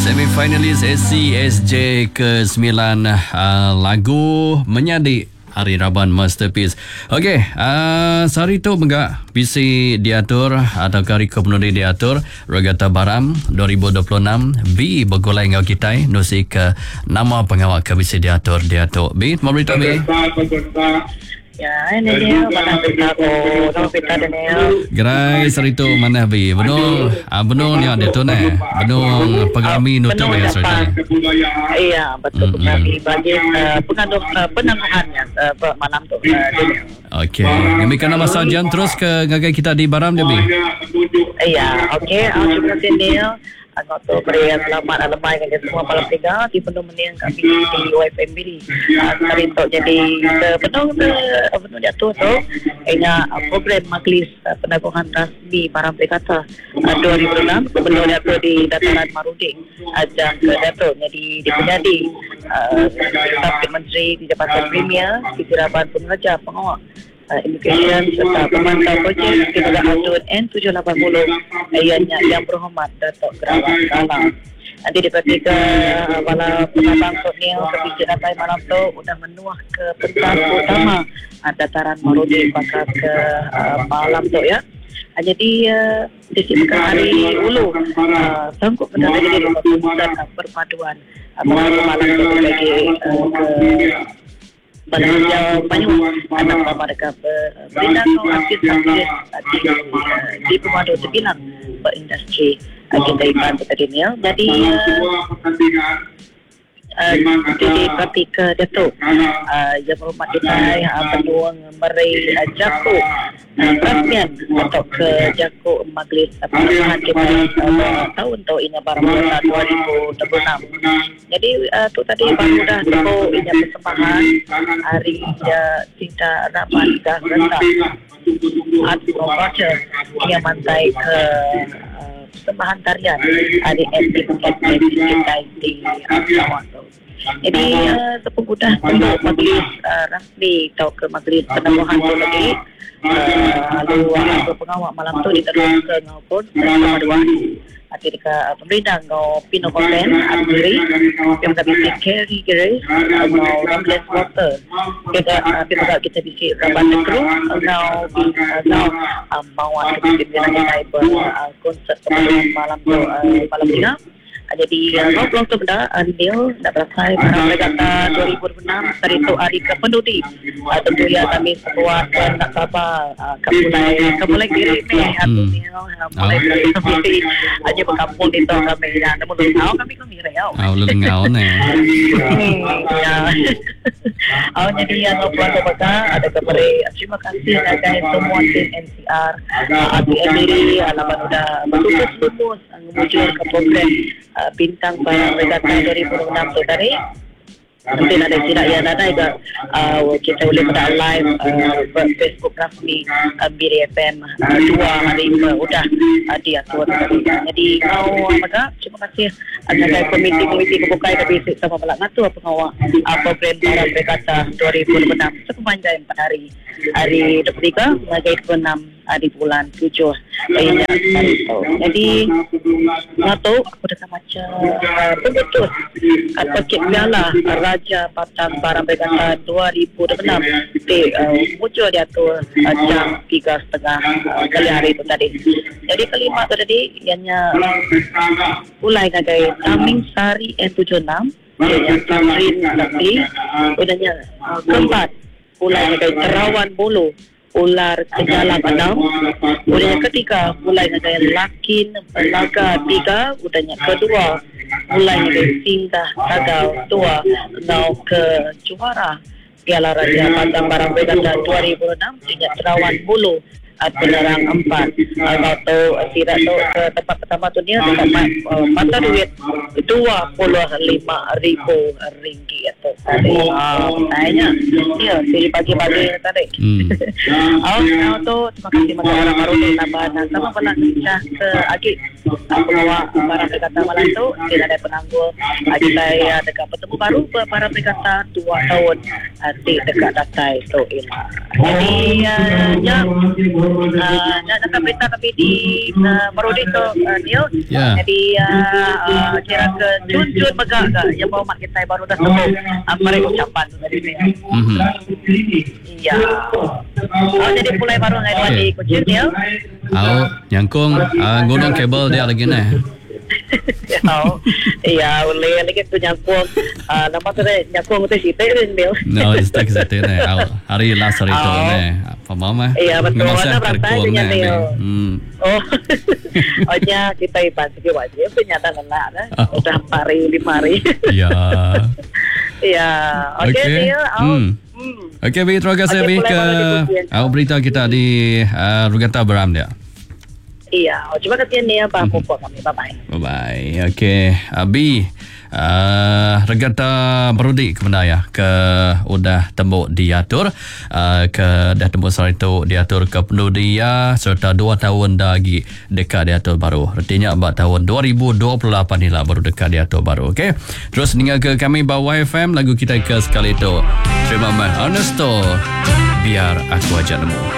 Semifinalis SCSJ ke-9 lagu menyadik Hari Raban Masterpiece. Okey, sehari tu megak bisi diatur atau kari kepenuhi diatur Regatta Baram 2026 B bergulai ngau kita nusi ke nama pengawal ke bisi diatur B. Mau beritahu B? Ya, ini dia mana pita ko, nama pita dan dia. Gerai seri tu mana B? Benung ni ada tu ne. Benung pengalami nutu ya seri tu. Iya, betul pengalami bagi penangguhannya malam tu. Okey, kami kena masa jam terus ke ngagai kita di Baram dia B. Iya, okey, terima kasih Neil. Angkat tu beri selamat alamai kepada semua malam tiga di penuh meniang kami di UFM Bili. Hari tu jadi penuh jatuh tu program majlis penangguhan rasmi Baram Regatta 2006 penuh jatuh di dataran Maruding ajang ke Datuk jadi dipenyadi Staf Menteri di Jabatan Premier Siti Raban Pengajar Pengawal Immigration serta pemantau projek di Negara Hatun N780 yang berhormat Datuk Gerawat Kalang. Nanti diperhatikan wala penabang Sotnil kebijakan datai malam tu sudah menuah ke pentas utama dataran Maruding bakal ke malam tu ya. Jadi disiapkan hari ulu sanggup berdana diri pusat perpaduan malam tu bagi Balai Panyuang anak mereka berindang aktif di Pemadu Sebilang berindustri kita iman tadi ni. Jadi jadi ketika Datuk yang berhormat kita penuang meri Jaku rasmian untuk ke Jaku Majlis Penangguhan kita tahun tu ini Baram Regatta 2026. Jadi tu tadi baru dah tepuk ini persembahan hari Cinta Raban dan Rendah Art Promoter yang mantai ke persembahan tarian hari etnik kita di Sarawak tu. Jadi sepengudah untuk majlis rasmi atau ke majlis penangguhan tu lagi lalu pengawal malam tu diterus ke ngaupun bersama dua ketika pemerintah ngau Pino Konten Agri yang kita bisi carry gerai ngau Rambles Water kita bisi Raban Negru ngau bawa ke bisi kita konsert malam tu malam tiga. Jadi ngau tu benda Neil nak berasai Baram Regatta 2006 hari tu hari kepenuhi tentu ya kami semua nak sabar kemulai kiri ni mulai kami aja berkampung di tu kami namun tahu kami rayau lengau ni jadi yang puan baka ada kepada terima kasih kepada semua tim NCR ATM diri alaman sudah betul-betul mengucur ke program bintang Baram Regatta 2006 tu tadi. Nanti ada tidak ya ada juga kita boleh pada live Facebook rasmi Biri FM 2 hari sudah diatur tadi. Jadi kau maka terima kasih ada komiti kebukai tapi sama pelak ngatur pengawal program Baram Regatta 2006 sepanjang 4 hari 23 mengagai ke 6 di bulan 7 jadi ngatur aku dah macam betul atau kek piala Raja Patang Baram Regatta 2006 muncul dia tu jam 3.30 kali hari itu tadi. Jadi kelima tu tadi ianya mulai ngagai Taming Sari N76 yang Tamrin Lakti udahnya keempat mulai ngagai Terawan Bulu ular Kejalan Padang. Udahnya ketiga mulai ngagai Lakin Laga 3. Udahnya kedua mulai ngagai Singgah Tagau 2 ngau ke juara Piala Raja Patang Baram Regatta 2006 dengan Terawan Bulu penerang 4 atau tidak tu ke tempat pertama tu dia dapat mata duit RM25,000 atau tadi tanya dia pilih pagi-pagi tadi tu terima kasih masyarakat baru ni tambah sama pernah kisah ke Agik pengawal Baram Regatta malam tu dia ada penangguh kita dekat bertemu baru Baram Regatta 2 tahun dekat datai tu jadi nak berita tapi di Marudi tu Neil. Jadi kira kira ke Jun megak ke yang bawa mak kita baru dah temu mari ucapan tu tadi ni. Iya. Jadi mulai baru ngai dua di Kuching ya. Nyangkung gunung kabel dia lagi ni. Iya, boleh lagi tu nyangkung. Nama tu nyangkung tu siapa dia? No, it's tak seperti ni. Hari last hari tu ni. Apa mama? Iya betul. Mana berantai dia. Oh, ohnya kita iban sikit wajib penyataan anak dah. Udah 4 hari 5 hari. Ya. Iya, okey dia. Okey, Bi, terima kasih Bi ke berita kita di Rugata Beram dia. Iya, coba katian ni apa pokok kami. Bye-bye. Bye-bye. Okey, Bi, Regata Berudi kemenaya ke udah tembuk diatur ke dah tembuk soal itu diatur ke pendudia serta 2 tahun lagi dekat diatur baru. Artinya 4 tahun 2028 ni lah baru dekat diatur baru. Okey. Terus dengar ke kami Bawa FM lagu kita ke sekali itu. Terima kasih Ernesto. Biar aku aja nemu.